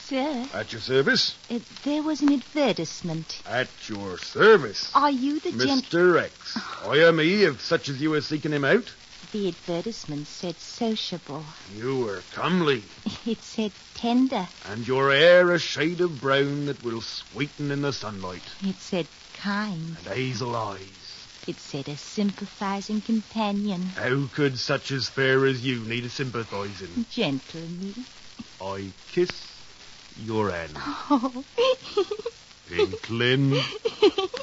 sir. At your service? There was an advertisement. At your service? Are you the Mr. X. I am he, if such as you are seeking him out. The advertisement said sociable. You are comely. It said tender. And your hair a shade of brown that will sweeten in the sunlight. It said kind. And hazel eyes. It said a sympathizing companion. How could such as fair as you need a sympathizing? Gentle me. I kiss your hand. Oh. Pinklin.